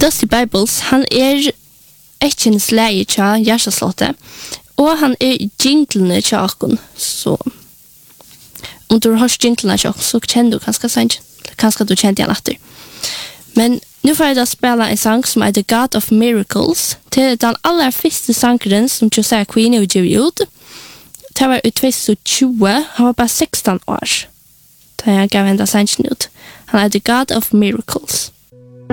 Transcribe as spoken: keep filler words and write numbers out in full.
Dusty Bibles, han er ekkens leie tja Gjerstaslottet, og han er jinglene tja akon, så om du har jinglene tja akon, så kjenner du kanskje sannsyn, kanskje du kjenner igjen etter. Men nu får jeg da spela en sang som er The God of Miracles, til den aller første sangeren som Josiah Queen er givet ut. Det var i tjugo tjue, han var bare sexton år, da jeg gav enda sannsyn ut. Han er The God of Miracles.